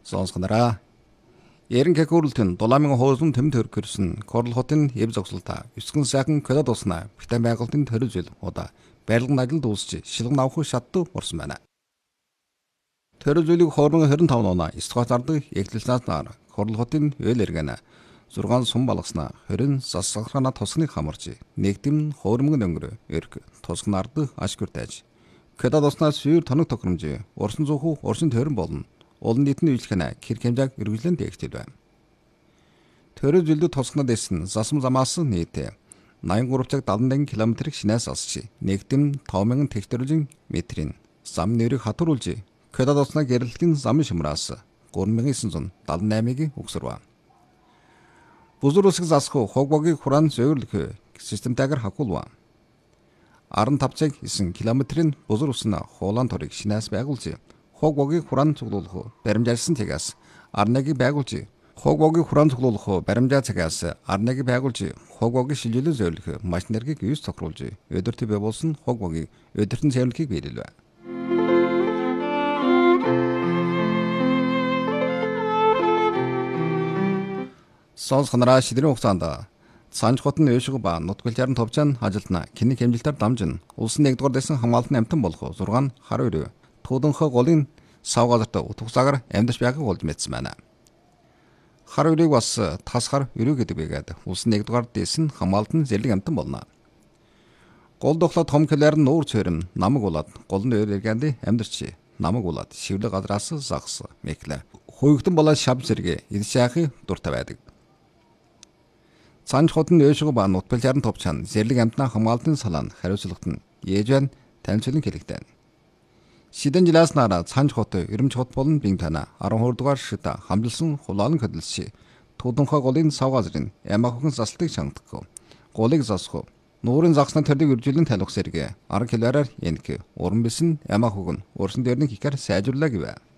Сонсгонараа. Эренке хүрэлтэн дуламын хоосон тэм төркөрсөн корлохотын эв зогсолтаа 9 сайхан кодод уснаа битэн байгуултын төрөжил удаа барилгын ажилд дуусч шилгэн авах шатты орсон байна. Төрөжөлийг хоорон 25 оноо Стхотардаг эглэлснаар корлохотын өөл эргэнэ 6 сум балгаснаа 20 засахрана тосны хамарч нэгдэм хоормог өнгөрөө эрг тосгнард ашгүртэж кодод уснаа сүйр тоног тохиромж урсан зүүхүү урсын төрөн болно. Олон нийтийн үйлчлэгнэ хэр хэмжээг эргэлэн дээгчил байна. Төрөж жилд тосгонод эсн засам замаас нийтээ 83.71 км шинээс асч нэгдэм 5000 технологийн метрийн зам нэрийг хатруулж кодод уснаа гэрэлтийн зам шимраас 3978-ыг өгсөрвэ. Бузур усыг засах хогбогийг хураан зөвөрлөх системтэйгээр хакуулва. 15.9 км-ийн бузур усна хуулан торыг шинээс байгуулж хогбогийг хураан цуглуулах баримжаалсан цагаас арныг байгуулж хогбогийг хураан цуглуулах баримжаа цагаас арныг байгуулж хогбогийн шилжилэн зөвлөх машинергийг юус тохируулж өдөрт бий болсон хогбогийг өдөртөн цэвэрлэхийг биелэлвэ. Сонсгонараа шидрийн хугацаанд Санжхотын өшиг ба нутгалжарын товчаан ажилтна киник хэмжилтээр дамжин улсын 1-р дэсэн хамгаалтын амтан болох 6 хар өрөө тууданхаа голын сав газарт утгасаагаар амьдарч байгааг олж мэдсэн байна. Хар өрийг бас тас хар өрөө гэдэг байгаад улсын 1-р дэсэн хамгаалтын зэрлэг амтан болно. Гол дохлоо том килэр нуур цорим намаг болоод голны өөр эргэнд амьдарч намаг болоод шивлэг газраас загс мэклэ хуйгтан болоод шав зэрэг илшаахын дуртай байдаг. Санжхотын өшиг ба нутгалжарын товчаан зэрлэг амтнаа хамгаалтын салаан хариуцлагт нь ээжвэн танилцуулан хэлэгдэн. Шидэн жилаас нараа Санжхот Эрэмчхот болон Бинтана 12 дугаар шита хамжилсан хулаан хөдөлсөж тууданхаа голын сав газрын ямахын засалтыг шангадах. Голыг засах. Нуурын загсны төрдийг үржилэн талих зэрэг 10 килоараар энх уран бисэн ямахыг урсан дээрний хикар сайжруулаа гэвэ.